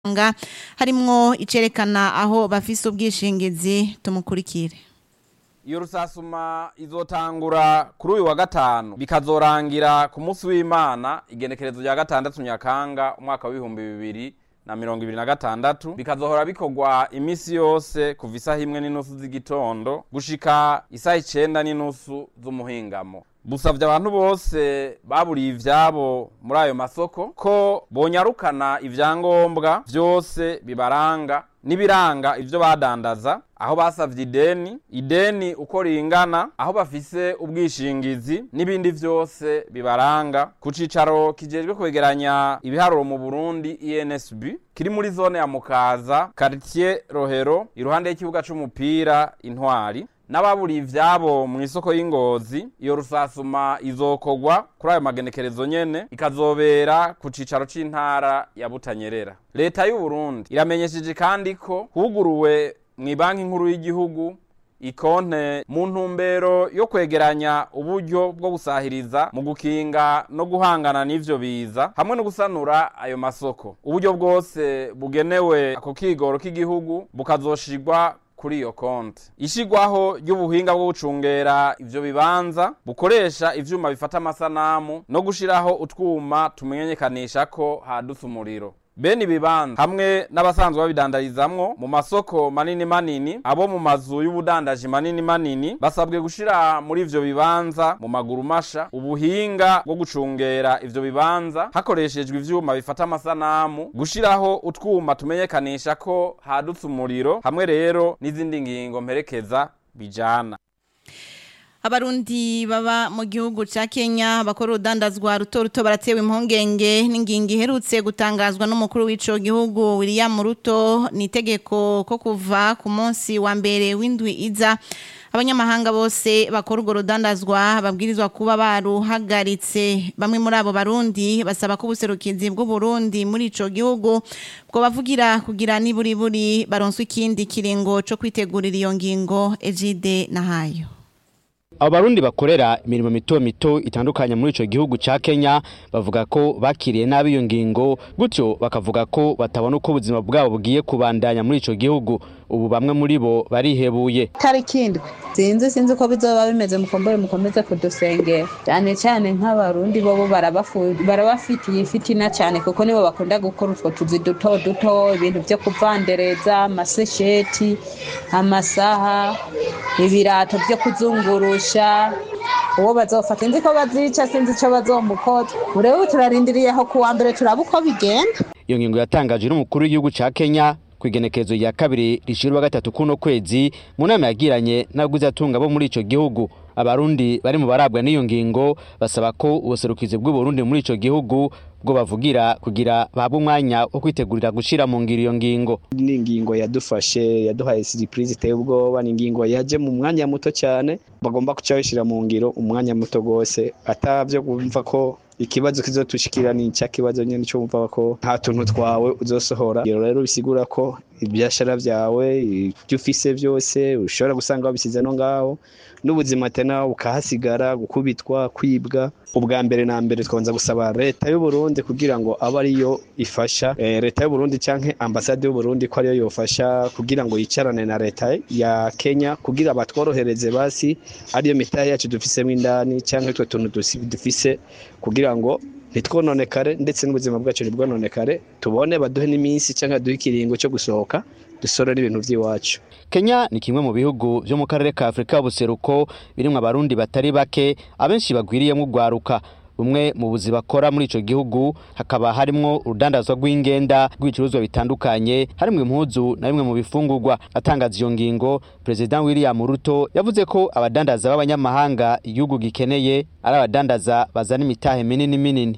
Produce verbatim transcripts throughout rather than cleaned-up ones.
nga harimwo icerekana aho bafise ubwishingizi tumukurikire. Iyo rusasuma izotangura kuri uyu wa gatanu bikazorangira ku munsi w'Imana igenekerezo rya gatandatu Nyakanga umwaka wa bihumbi bibiri na mirongo ibiri na gatandatu bikazohora bikorwa imisi yose kuva isaha imwe n'inusu z'igitondo gushika isaha icenda n'inusu z'umuhingamo. Busavye abantu bose baburiye ivyabo muri ayo masoko ko bonyarukana ivyangombwa vyose bibaranga nibiranga ivyo badandaza, aho basavye ideni, ideni uko ringana, aho bafise ubwishingizi n'ibindi vyose bibaranga ku cicaro kijejwe kwegeranya ibiharuro mu Burundi I N S B kiri muri zone ya Mukaza, quartier Rohero, iruhande y'ikibuga c'umupira Intwari. N'ababuri ivyabo mu isoko y'Ingozi, iyo rusasuma izokogwa kuri ayo magenekerezo nyene ikazobera ku cicaro c'intara ya Butanyerera. Leta y'u Burundi iramenyesheje kandi ko huguruwe mu banki nkuru y'igihugu ikonte mu ntumbero yo kwegeranya uburyo bwo gusahiriza mu gukinga no guhangana n'ivyo biza hamwe no gusanura ayo masoko. Uburyo bwose bugenewe ako kigoro k'igihugu bukazoshirwa kuri iyo konti. Ishigwaho y'ubuhinga bwo gucungera ivyo bibanza bukoresha ivyuma bifata amasanamu no gushiraho utwuma tumenyekanisha ko hadutse umuriro. Bene ibibanza hamwe n'abasanzwe babidandarizamwo mu masoko manini manini, abo mu mazu y'ubudandaji manini manini basabwe gushira muri ivyo bibanza mu maguru masha ubuhinga bwo gucungera ivyo bibanza hakoreshejwe ivyuma bifata amasanamu, gushiraho utwuma tumenyekanisha ko hadutse umuriro, hamwe rero n'izindi ngingo mperekeza bijana. Abarundi baba mu gihugu ca Kenya bakora udandazwa ruto ruto baratewe impungenge n'ingingi iherutse gutangazwa n'umukuru w'ico gihugu William Ruto nitegeko ko kuva ku munsi wa mbere w'indwi iza abanyamahanga bose bakora urwo rudandazwa babwirizwa kuba baruhagaritse. Bamwe muri abo barundi basaba ko ubuserukizi bw'u Burundi muri ico gihugu bwo bavugira kugira niburi buri baronswe ikindi kiringo co kwitegurira iyo ngingo. Ejide Nahayo. Abarundi bakorera imirimo mito mito itandukanye muri ico gihugu ca Kenya bavuga ko bakiriye nabi iyo ngingo, gutyo bakavuga ko batabona uko ubuzima bwabo bugiye kubandanya muri ico gihugu. Ubu bamwe muri bo barihebuye. Tarikindwe sinzi sinzi ko bizoba bimeze mukombere mukomeze kudusengera cyane cyane nk'abarundi bo barabafitiye fitina cyane kuko nibo bakunda gukora utwo tuzi duto duto, ibintu byo kuvandereza, amasesheti, amasaha, ibirato byo kuzungurusha. Uwo bazofata inzi ko bazica sinzi ico bazomukoza. Urewe turarindiriye aho kuwa mbere turabuko bigenda. Iyo ngingo yatangajwe n'umukuru w'igihugu ca Kenya kwigenekezo ya kabiri rishirwa gatatu kuno kwezi mu nama yagiranye n'abaguzi atunga bo muri ico gihugu. Abarundi bari mu barabwa n'iyo ngingo basaba ko ubuserukizi bw'u Burundi muri ico gihugu bwo bavugira kugira babu umwanya wo kwitegurira gushira mu ngiro iyo ngingo. Ni ingingo yadufashe yaduhaye surprise iteye ubwoba, ni ingingo yaje mu mwanya muto cyane bagomba kucabishira mu ngiro umwanya muto gose atavyo kumva ko ikibazo kizotushikira ni cya kibazo nyene cyo umva ko nta tuntu twawe uzosohora. Rero bisigura ko ibyashara byawe ibyo ufise byose ushobora gusanga babisize no ngaho n'ubuzima tena ukahasigara gukubitwa kwibwa. Ubwa mbere na mbere twanza gusaba leta y'u Burundi kugira ngo aba ariyo ifasha e, leta y'u Burundi canke ambassade y'u Burundi ko ariyo yofasha kugira ngo yicarane na leta ya Kenya kugira batworohereze basi ariyo mitahe yacu dufisemo indani canke twe tuntu dufise kugira ngo nitwononekare ndetse n'ubuzima bwacu nibwononekare, tubone baduhe n'iminsi canke duhe ikiringo cyo gusohoka dusorera ibintu by'iwacu. Kenya ni kimwe mu bihugu byo mu karere ka Afrika y'ubuseruko birimwe abarundi batari bake abenshi bagwiriyemo gwaruka. Umwe mu buzi bakora muri ico gihugu hakaba harimwo urudandazwa rw'ingenda rw'ibicuruzwa bitandukanye, harimwe impuzu na bimwe mu bifungurwa. Atangaza iyo ngingo, President William Ruto yavuze ko abadandaza b'abanyamahanga igihugu gikeneye ari abadandaza bazana imitahe minini minini.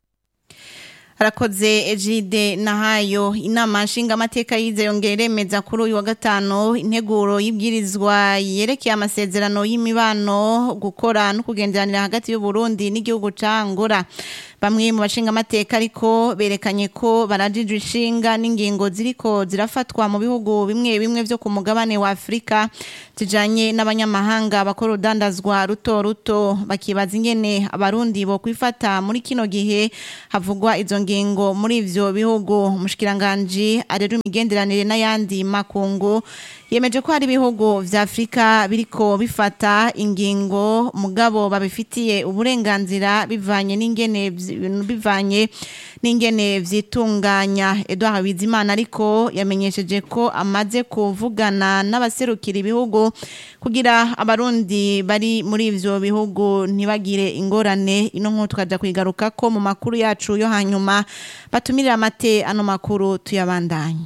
Harakoze Ejide Nahayo. Inama nshinga amateka yize yongeremeza kuri uyu wa gatano integuro y'ibwirizwa yerekeye amasezerano y'imibano gukora no kugenderanira hagati y'u Burundi n'igihugu ca Angola. bamwe mu bashinga amateka ariko berekanye ko barajijwe ishinga n'ingingo ziriko zirafatwa mu bihugu bimwe bimwe vyo ku mugabane wa Afrika zijanye n'abanyamahanga bakora udandazwa ruto ruto bakibaza ingene abarundi bo kwifata muri kino gihe havugwa izo ngingo muri ivyo bihugu. Umushikiranganje arero imigenderanire n'ayandi makungu yemeje ko hari ibihugu vya Afrika biriko bifata ingingo mugabo babifitiye uburenganzira bivanye n'ingene bivanye n'ingene vyitunganya. Edouard Bizimana ariko yamenyesheje ko amaze kuvugana n'abaserukira ibihugu kugira abarundi bari muri ivyo bihugu ntibagire ingorane. Ino nkuru tukaja kwigaruka ko mu makuru yacu yo hanyuma batumirira amate ano makuru tuyabandanye.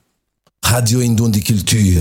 Radio Indundi Culture.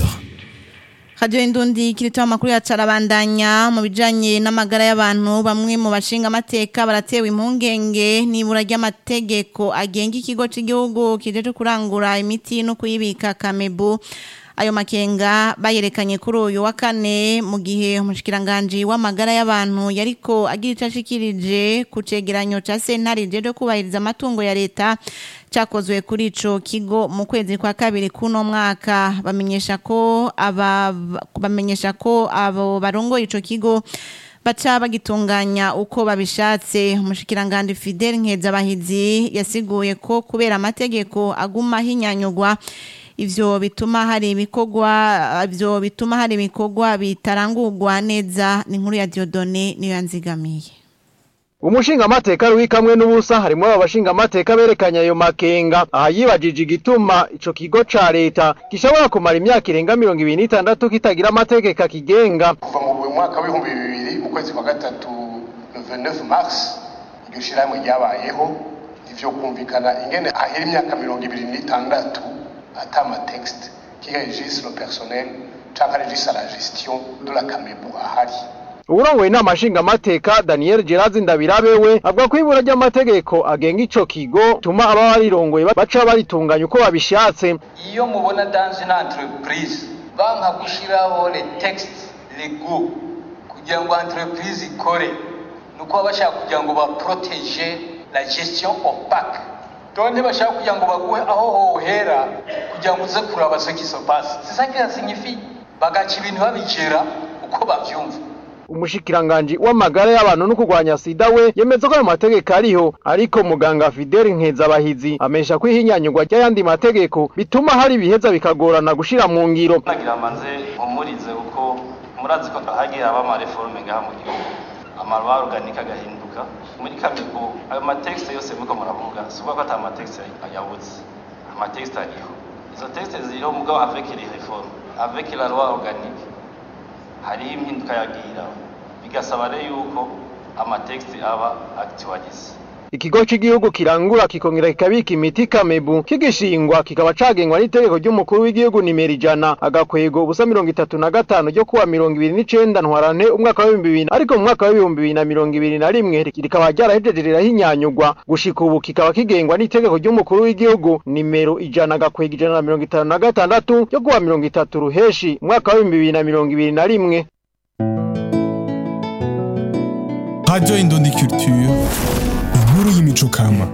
Radio Indundi Culture amakuru yacarabandanya mu bijanye n'amagara y'abantu. Bamwe mu bashinga amateka baratewe impungenge nibura ry'amategeko agenga ikigo cy'igihugu kijeje kurangura imiti no kuyibika Kamebu. Ayo makenga bayerekanye kuri uyu wa kane mu gihe umushikiranganje w'amagara y'abantu yariko agira icashikirije ku cegeranyo ca sentare jeje kubahiriza amatungo ya leta cyakozwe kuri ico kigo mu kwezi kwa kabiri kuno mwaka. Bamenyesha ko aba bamenyesha ko abo barongo ico kigo baca bagitunganya uko babishatse. Umushikiranganje Fidel Nkezabahizi yasiguye ko kubera amategeko aguma hinyanyugwa ivyo bituma hari ibikogwa ivyo bituma hari ibikogwa bitarangurwa neza. Ni nkuru ya Diodone niyo yanzigamiye. Umushinga amateka ruikamwe n'ubusa harimo abashinga amateka berekanya ayo makenga aha yibajije igituma ico kigo ca leta gishobora kumara imyaka irenga mirongo ibiri n'itandatu kitagira amategeko akigenga. Kuva mu mwaka w'ibihumbi bibiri mu kwezi kwa gatatu vingt-neuf mars iryo shirahamwe ryabayeho ivyo kumvikana ingene ahera imyaka mirongo ibiri n'itandatu atama texte qui régisse le personnel canke régisse la gestion de la Kamebu ahari. Urongoye n'amashinga amateka Daniel Gerazi Ndabirabewe avuga ko ibura ry'amategeko agenga ico kigo tuma aba barirongoye baca baritunganya uko babishatse. Iyo mubona dans une entreprise banka gushiraho les textes légaux kugira ngo entreprise ikore nuko bashaka kugira ngo ba protéger la gestion opaque. Donne bashaka kugira ngo baguhe aho hohera kugira ngo uze kuraba ce qui se passe. C'est ça qui signifie bagaca ibintu babigera uko bavyumva. Umushikiranganje w'amagara y'abantu no kurwanya sida we yemeza ko ayo mategeko ariho ariko muganga Fidel Nkezabahizi amesha ko ihinyanyugwa ry'ayandi mategeko bituma hari biheza bikagorana gushira mu ngiro. Nagira manze umurize uko murazi ko hagiye aba ama reforme ngaha mu gihugu amarwa organika gahinduka muri Kamebu ayo matext yose muko muravuga suko ko ata matext ayabuze amatext ariho izo texte ziriho mugabo avec les réformes avec la loi organique hari impinduka yagira bigasaba rero yuko amatext aba actualize. Ikigo cy'igihugu kirangura kikongera kikabika imiti Kamebu kigishingwa kikaba cagengwa n'itegeko ry'umukuru w'igihugu nimero ijana agakwego ubusa mirongo itatu na gatanu ryo kuwa mirongo ibiri n'icenda ntwarante umwaka wa ibihumbi bibiri ariko mu mwaka wa ibihumbi bibiri na mirongo ibiri na rimwe rikaba ryarahejeje hinyanyugwa gushika ubu kikaba kigengwa n'itegeko ry'umukuru w'igihugu nimero ijana agakwego ijana na mirongo itanu na gatandatu ryo kuwa mirongo itatu ruheshi umwaka wa ibihumbi bibiri na mirongo ibiri na rimwe. Radio Indundi Culture. Inkuru y'imico kama.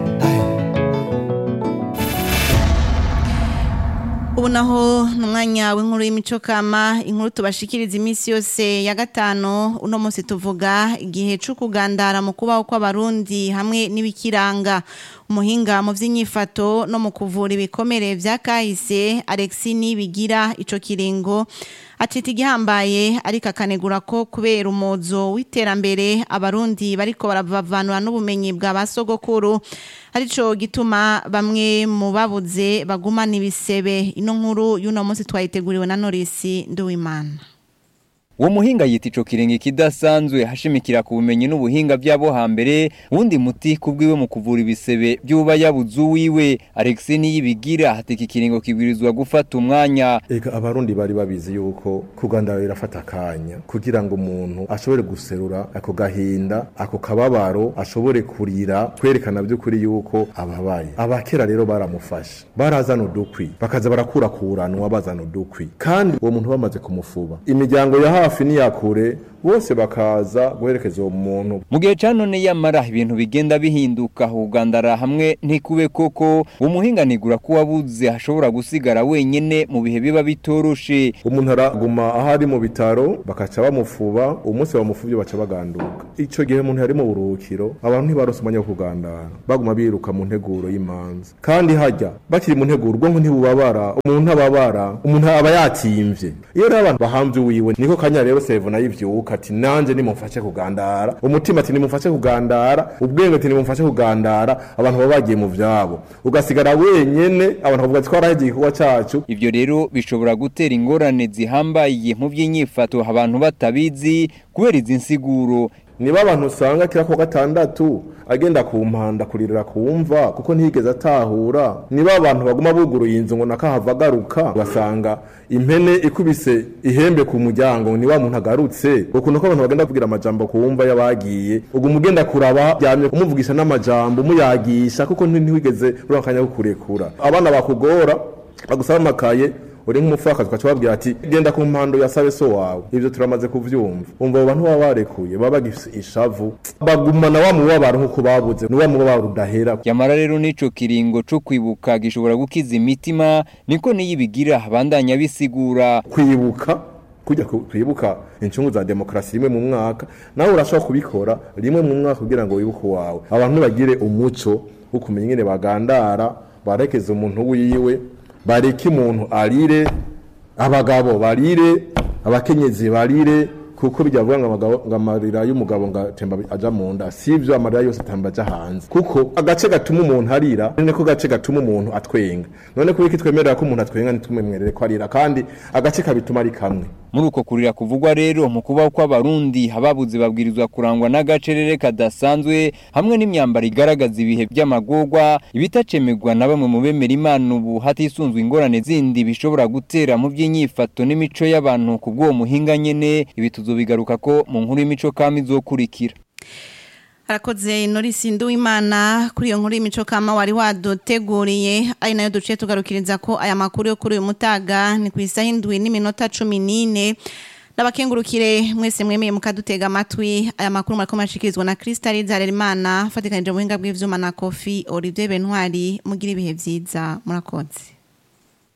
Ubu naho numwanya w'inkuru y'imico kama. Inkuru tubashikiriza imisi yose ya gatano. Uno munsi tuvuga igihe cyo kugandara mu kubaho kw'abarundi hamwe n'ibikiranga. Umuhinga mu vy'inyifato no mu kuvura ibikomere vya kahise Alexis Nibigira ico kiringo atita igihambaye ariko akanegura ko kubera umuzo w'iterambere abarundi bariko baravanura n'ubumenyi bwa basogokuru arico gituma bamwe mu babuze bagumana ibisebe. Ino nkuru y'uno munsi twayiteguriwe na Norisi Nduwimana. Uwo muhinga yita ico kirenge kidasanzwe hashimikira ku bumenyi n'ubuhinga byabo hambere wundi muti kubwiwe mu kuvura ibisebe byuba yabuzu wiwe Alexis Niyibigira hatiki kiringo kibwirizwa gufata umwanya. Eka abarundi bari babizi yuko kugandara birafata akanya kugira ngo umuntu ashobore guserura ako gahinda ako kababaro ashobore kurira kwerekana by'ukuri yuko ababaye. Abakera rero baramufasha barazana udukwi bakaza barakura kuranwa bazana udukwi kandi uwo muntu bamaze kumufuba imiryango ya hafi n'iyakure bose bakaza guherekeza uwo muntu. Mu gihe ca none yamara ibintu bigenda bihinduka ugandara hamwe ntikube koko umuhinganigura ko wabuze hashobora gusigara wenyene mu bihe biba bitoroshe. Umuntu araguma ahari mu bitaro bakaca bamufuba umunsi bamufuvye baca baganduka. Ico gihe umuntu ari mu buruhukiro abantu ntibarose umwanya wo kugandara baguma biruka mu nteguro y'imanza kandi hajya bakiri mu nteguro ubwonko ntibubabara umuntu ababara umuntu aba yatimvye. Iyo rero abantu bahamvye wiwe niko kanya rero sevo nayivyuka ati nanje nimumfashe kugandara umutima ati nimumfashe kugandara ubwenge ati nimumfashe kugandara abantu baba bagiye mu vyabo ugasigara wenyene abantu bavuga ati twaraheje igikorwa cacu. Ivyo rero bishobora gutera ingorane zihambaye mu by'inyifato abantu batabizi kubera izi nsiguro. Niba abantu usanga kira ko gatandatu agenda ku mpanda kuririra kumva kuko ntiyigeze atahura. Niba abantu baguma buguruye inzu ngo nakahava garuka basanga impene ikubise ihembe ku muryango niba umuntu agarutse ukuntu ko abantu bagenda kugira amajambo kumva yabagiye ugu mugenda kuraba byamye kumuvugisha n'amajambo muyagisha kuko ntiwigeze urakanya kukurekura. Abana bakugora bagusaba makaye uri nk'umufakazi ukacababwira ati genda ku mpando yasabe so wawe. Ivyo turamaze kuvyumva umva abo bantu baba barekuye baba bagifise ishavu bagumana wa mubabaro nkuko babuze ni wa mubabaro udahera. Yamara rero nico kiringo cyo kwibuka gishobora gukiza imitima niko niyibigira bandanya bisigura. Kwibuka kujya kwibuka incungu za demokrasi rimwe mu mwaka nawe urashobora kubikora rimwe mu mwaka kugira ngo wibuke wawe. Abantu bagire umuco wo kumenya ingene bagandara barekeza umuntu wiwe bareke umuntu arire abagabo barire abakenyezi barire kuko bijyavuga ngo ngamarira y'umugabo ngatemba aja mu nda sivyo amarira yose atambaja hanze kuko agace gatuma umuntu arira none ko gace gatuma umuntu atwenga none kubiki twemerera ko umuntu atwenga nitumwemerere ko arira kandi agace kabituma ari kamwe. Muri uko kurira kuvugwa rero mu kubaho kw'abarundi hababuze babwirizwa kurangwa n'agacerere kadasanzwe hamwe n'imyambaro igaragaza ibihe by'amagorwa ibitacemegwa na bamwe mu bemera Imana ubu hatisunzwe ingorane zindi bishobora gutera mu by'inyifato n'imico y'abantu kubwo muhinga nyene ibituzo bigaruka ko mu nkuru y'imico kami zokurikira. Arakoze Norisi Nduwimana kuri iyo nkuru y'imico kama wari waduteguriye ari nayo duciye tugarukiriza ko aya makuru yo kuri uyu mutaga ni kwisa hindwi n'iminota cumi n'ine nabakengurukire mwese mwemeye mukadutega amatwi aya makuru mariko mashikirizwa na Crystal Zarerimana fatikanije mu buhinga bw'ivyuma na Kofi Olivier Bentwari mugira ibihe vyiza murakoze.